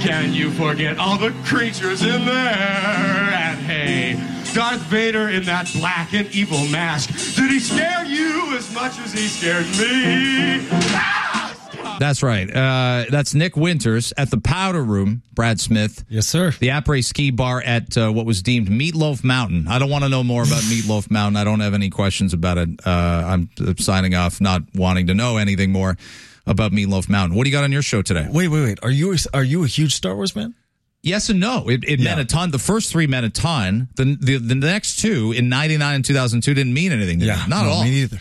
Can you forget all the creatures in there? And hey, Darth Vader in that black and evil mask. Did he scare you as much as he scared me? That's right. That's Nick Winters at the Powder Room, Brad Smith. Yes, sir. The Après Ski Bar at what was deemed Meatloaf Mountain. I don't want to know more about Meatloaf Mountain. I don't have any questions about it. I'm signing off, not wanting to know anything more about Meatloaf Mountain. What do you got on your show today? Wait. Are you a huge Star Wars fan? Yes and no. It meant a ton. The first three meant a ton. The next two in 99 and 2002 didn't mean anything to me. Not at all. Me neither.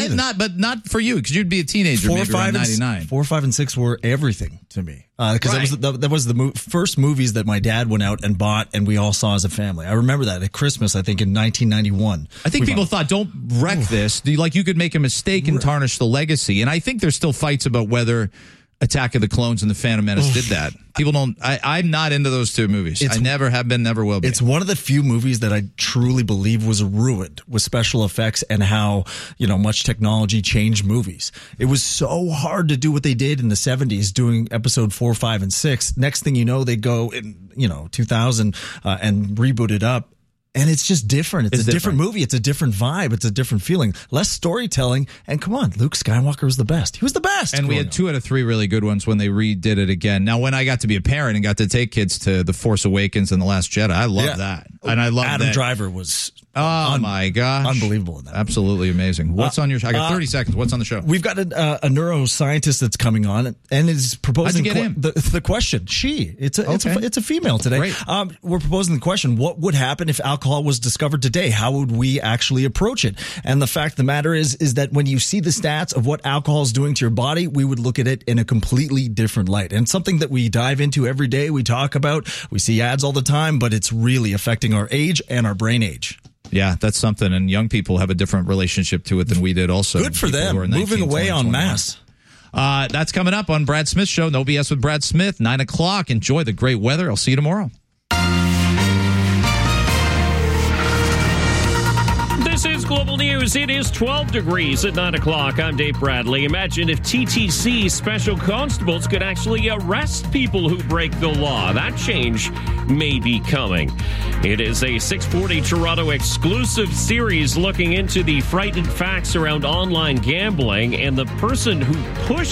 Not for you, because you'd be a teenager maybe around 99. 4, 5, and 6 were everything to me. Because that was the first movies that my dad went out and bought, and we all saw as a family. I remember that at Christmas, I think in 1991. I think people thought, don't wreck this. You could make a mistake and tarnish the legacy. And I think there's still fights about whether Attack of the Clones and the Phantom Menace did that. People don't. I'm not into those two movies. I never have been, never will be. It's one of the few movies that I truly believe was ruined with special effects and how much technology changed movies. It was so hard to do what they did in the 70s, doing episode 4, 5, and 6. Next thing you know, they go in 2000 and reboot it up. And it's just different. It's a different movie. It's a different vibe. It's a different feeling. Less storytelling. And come on, Luke Skywalker was the best. He was the best. And we had 2 out of 3 really good ones when they redid it again. Now, when I got to be a parent and got to take kids to The Force Awakens and The Last Jedi, I love that. And I love Adam Driver was my gosh, unbelievable in that. Absolutely amazing. What's on your show? I got 30 seconds. What's on the show? We've got a neuroscientist that's coming on and is proposing the question. It's a female today. Great. We're proposing the question: what would happen if alcohol was discovered today? How would we actually approach it? And the fact of the matter is that when you see the stats of what alcohol is doing to your body, we would look at it in a completely different light. And something that we dive into every day, we talk about, we see ads all the time, but it's really affecting our age and our brain age. Yeah, that's something. And young people have a different relationship to it than we did also. Good for them. Moving away en masse. That's coming up on Brad Smith Show. No BS with Brad Smith, 9 o'clock. Enjoy the great weather. I'll see you tomorrow. This is Global News. It is 12 degrees at 9 o'clock. I'm Dave Bradley. Imagine if TTC special constables could actually arrest people who break the law. That change may be coming. It is a 640 Toronto exclusive series looking into the frightening facts around online gambling and the person who pushed